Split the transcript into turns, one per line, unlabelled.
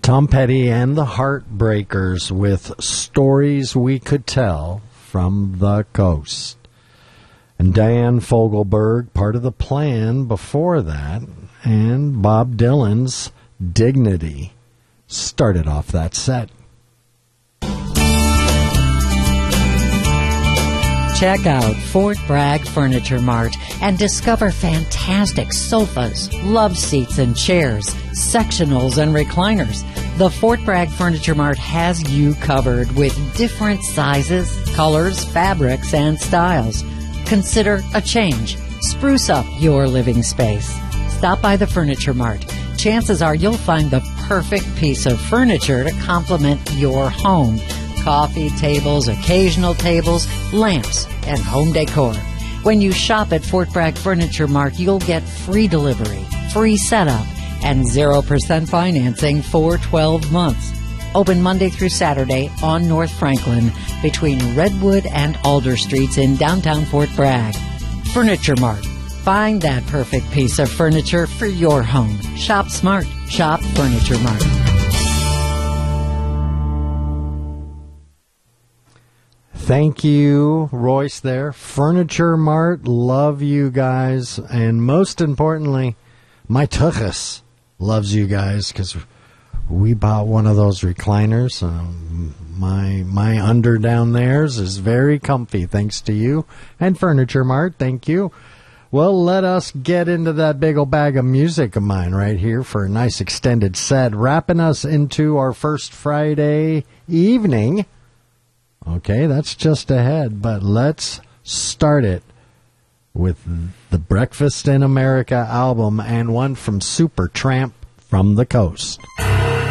Tom Petty and the Heartbreakers with Stories We Could Tell from the Coast. And Diane Fogelberg, Part of the Plan before that, and Bob Dylan's Dignity started off that set.
Check out Fort Bragg Furniture Mart and discover fantastic sofas, love seats and chairs, sectionals and recliners. The Fort Bragg Furniture Mart has you covered with different sizes, colors, fabrics, and styles. Consider a change. Spruce up your living space. Stop by the Furniture Mart. Chances are you'll find the perfect piece of furniture to complement your home. Coffee tables, occasional tables, lamps, and home decor. When you shop at Fort Bragg Furniture Mart, you'll get free delivery, free setup, and 0% financing for 12 months. Open Monday through Saturday on North Franklin between Redwood and Alder Streets in downtown Fort Bragg. Furniture Mart. Find that perfect piece of furniture for your home. Shop smart. Shop Furniture Mart.
Thank you, Royce there. Furniture Mart, love you guys. And most importantly, my tuchus loves you guys because we bought one of those recliners. My under down theirs is very comfy thanks to you. And Furniture Mart, thank you. Well, let us get into that big old bag of music of mine right here for a nice extended set, wrapping us into our first Friday evening. Okay, that's just ahead, but let's start it with the Breakfast in America album and one from Supertramp from the Coast.